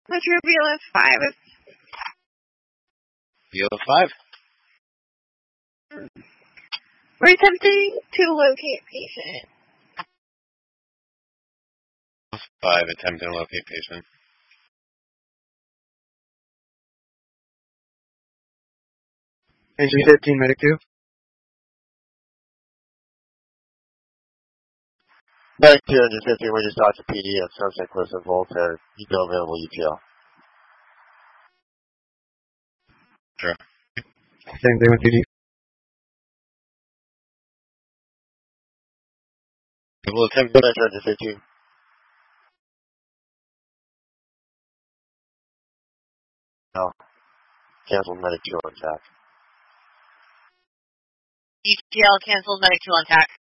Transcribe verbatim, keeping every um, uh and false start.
Metro B L S five. B L S five? We're attempting to locate patient. five, attempting to locate patient. Engine fifteen, medic two. Medic two, engine fifteen, we just talked to P D at Sunset Cliffs and Voltaire. You go available U T L. Sure. Same thing with P D. We'll attempt to enter engine fifteen. No. Cancel medic two on tack. U T L canceled medic two on tack.